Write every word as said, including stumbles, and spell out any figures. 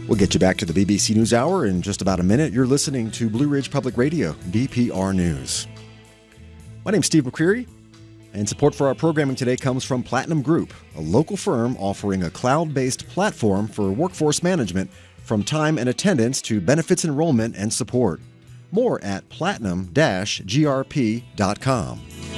We'll get you back to the B B C News Hour in just about a minute. You're listening to Blue Ridge Public Radio, B P R News. My name's Steve McCreary, and support for our programming today comes from Platinum Group, a local firm offering a cloud-based platform for workforce management from time and attendance to benefits enrollment and support. More at platinum dash g r p dot com.